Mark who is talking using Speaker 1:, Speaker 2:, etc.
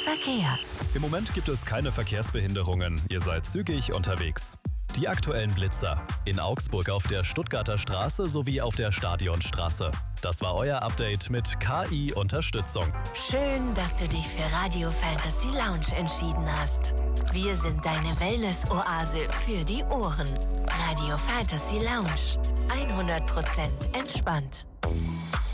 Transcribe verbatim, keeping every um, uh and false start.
Speaker 1: Verkehr.
Speaker 2: Im Moment gibt es keine Verkehrsbehinderungen. Ihr seid zügig unterwegs. Die aktuellen Blitzer. In Augsburg auf der Stuttgarter Straße sowie auf der Stadionstraße. Das war euer Update mit K I-Unterstützung.
Speaker 1: Schön, dass du dich für Radio Fantasy Lounge entschieden hast. Wir sind deine Wellness-Oase für die Ohren. Radio Fantasy Lounge. hundert Prozent entspannt.